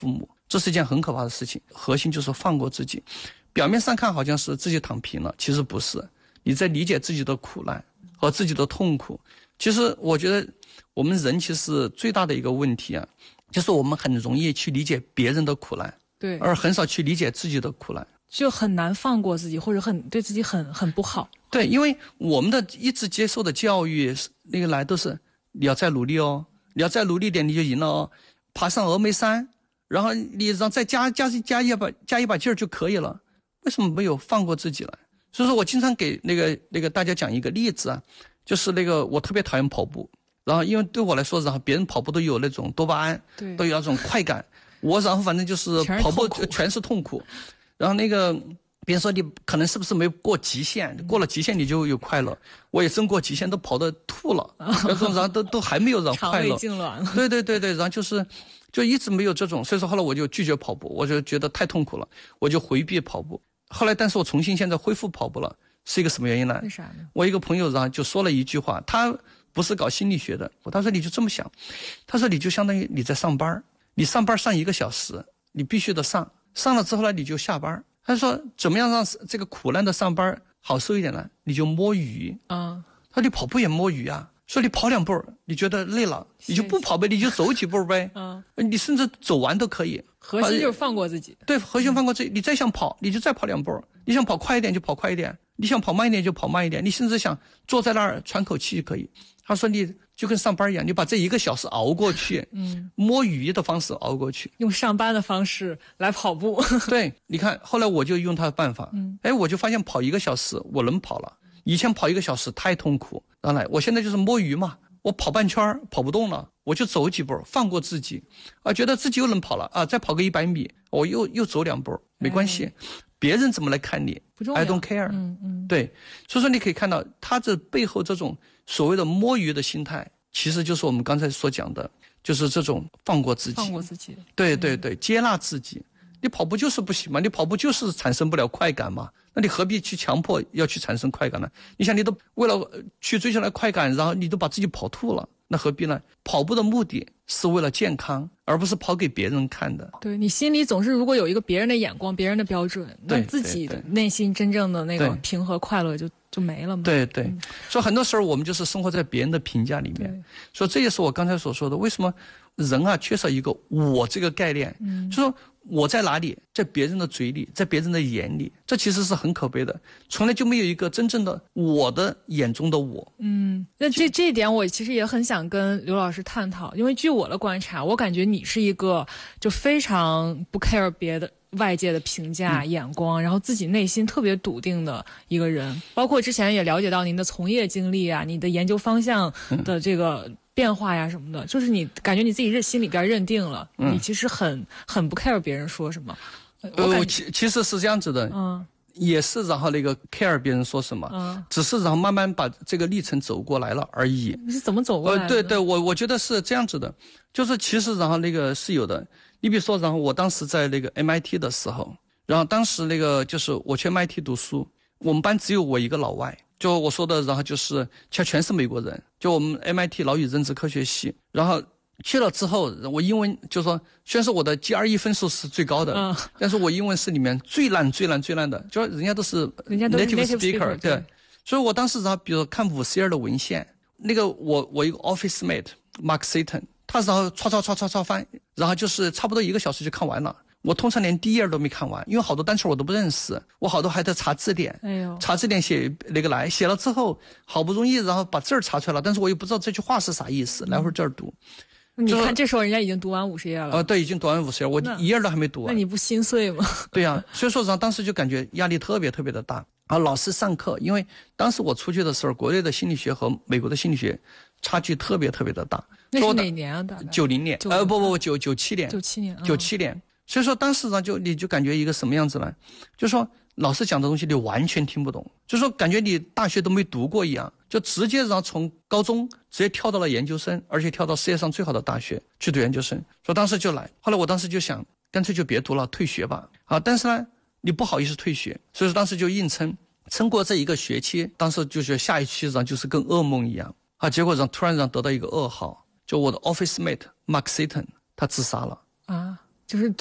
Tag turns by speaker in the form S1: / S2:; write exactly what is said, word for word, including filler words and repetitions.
S1: 父母，这是一件很可怕的事情。核心就是放过自己。表面上看好像是自己躺平了，其实不是，你在理解自己的苦难和自己的痛苦。其实我觉得我们人其实最大的一个问题啊，就是我们很容易去理解别人的苦难，
S2: 对，
S1: 而很少去理解自己的苦难，
S2: 就很难放过自己，或者很对自己很很不好。
S1: 对，因为我们的一直接受的教育那个来都是你要再努力哦，你要再努力一点你就赢了哦，爬上峨眉山，然后你让再加加加一把加一把劲儿就可以了。为什么没有放过自己来？所以说我经常给那个那个大家讲一个例子啊，就是那个我特别讨厌跑步，然后因为对我来说，然后别人跑步都有那种多巴胺，
S2: 对，
S1: 都有那种快感，我然后反正就是跑步全是痛苦，然后那个别人说你可能是不是没有过极限，过了极限你就有快乐，我也真过极限都跑得吐了，然后都都还没有让快乐，
S2: 肠胃痉挛了。
S1: 对对对对，然后就是就一直没有这种，所以说后来我就拒绝跑步，我就觉得太痛苦了，我就回避跑步。后来但是我重新现在恢复跑步了，是一个什么原因呢？
S2: 为啥呢？
S1: 我一个朋友然后就说了一句话，他不是搞心理学的，他说你就这么想，他说你就相当于你在上班，你上班上一个小时，你必须得上，上了之后呢你就下班。他说怎么样让这个苦难的上班好受一点呢？你就摸鱼。
S2: 嗯，
S1: 他说你跑步也摸鱼啊，说你跑两步你觉得累了，你就不跑呗，你就走几步呗。
S2: 嗯，
S1: 你甚至走完都可以。
S2: 核心就是放过自己。
S1: 对，核心放过自己。你再想跑，你就再跑两步；你想跑快一点就跑快一点，你想跑慢一点就跑慢一点。你甚至想坐在那儿喘口气就可以。他说你就跟上班一样，你把这一个小时熬过去，嗯，摸鱼的方式熬过去，
S2: 用上班的方式来跑步。
S1: 对，你看后来我就用他的办法，嗯，哎，我就发现跑一个小时我能跑了。以前跑一个小时太痛苦，当然我现在就是摸鱼嘛。我跑半圈跑不动了，我就走几步，放过自己，啊，觉得自己又能跑了啊，再跑个一百米，我又又走两步，没关系，哎、别人怎么来看你
S2: 不重要
S1: ，I don't care，
S2: 嗯嗯，
S1: 对，所以说你可以看到他这背后这种所谓的摸鱼的心态，其实就是我们刚才所讲的，就是这种放过自己，
S2: 放过自己，
S1: 对对对，接纳自己。你跑步就是不行嘛，你跑步就是产生不了快感嘛，那你何必去强迫要去产生快感呢？你想你都为了去追求那快感，然后你都把自己跑吐了，那何必呢？跑步的目的是为了健康，而不是跑给别人看的。
S2: 对，你心里总是如果有一个别人的眼光，别人的标准，那自己内心真正的那个平和快乐就就没了嘛。
S1: 对对、嗯，所以很多时候我们就是生活在别人的评价里面，所以这也是我刚才所说的，为什么人啊缺少一个我这个概念，嗯，就说我在哪里，在别人的嘴里，在别人的眼里，这其实是很可悲的，从来就没有一个真正的我的眼中的我。
S2: 嗯，那这这一点我其实也很想跟刘老师探讨，因为据我的观察，我感觉你是一个就非常不 care 别的外界的评价、嗯、眼光，然后自己内心特别笃定的一个人。包括之前也了解到您的从业经历啊，你的研究方向的这个变化呀什么的，就是你感觉你自己认心里边认定了，嗯、你其实很很不 care 别人说什么。
S1: 呃，其其实是这样子的，
S2: 嗯，
S1: 也是然后那个 care 别人说什么，嗯，只是然后慢慢把这个历程走过来了而已。
S2: 你是怎么走过来的？
S1: 呃，对对，我我觉得是这样子的，就是其实然后那个是有的。你比如说，然后我当时在那个 M I T 的时候，然后当时那个就是我去 M I T 读书，我们班只有我一个老外，就我说的，然后就是其实全是美国人，就我们 M I T 脑语认知科学系，然后去了之后，我英文就说，虽然说我的 G R E 分数是最高的，嗯，但是我英文是里面最烂最烂最烂的，就人家都是 native speaker， 对，所以我当时然后比如说看五 C 二的文献，那个我我一个 office mate Mark Satan。他然后刷刷刷刷刷翻，然后就是差不多一个小时就看完了。我通常连第一页都没看完，因为好多单词我都不认识，我好多还得查字典。哎呦，查字典写那个来，写了之后好不容易然后把字儿查出来了，但是我又不知道这句话是啥意思，来回这儿读。
S2: 你看这时候人家已经读完五十页了。
S1: 呃，对，已经读完五十页，我一页都还没读完。
S2: 那你不心碎吗？
S1: 对呀、啊，所以说然后当时就感觉压力特别特别的大。啊，老师上课，因为当时我出去的时候，国内的心理学和美国的心理学差距特别特别的大。
S2: 那是哪年啊？大概
S1: 九零年，呃，不不不，九九七年，
S2: 九七年，
S1: 九七年。所以说当时呢，就你就感觉一个什么样子呢？就说老师讲的东西你完全听不懂，就说感觉你大学都没读过一样，就直接然后从高中直接跳到了研究生，而且跳到世界上最好的大学去读研究生。所以当时就来，后来我当时就想，干脆就别读了，退学吧。啊，但是呢，你不好意思退学，所以说当时就硬撑。撑过这一个学期，当时就觉得下一期上就是跟噩梦一样啊！结果让突然让得到一个噩耗，就我的 office mate Mark Satan 他自杀了
S2: 啊！ 就是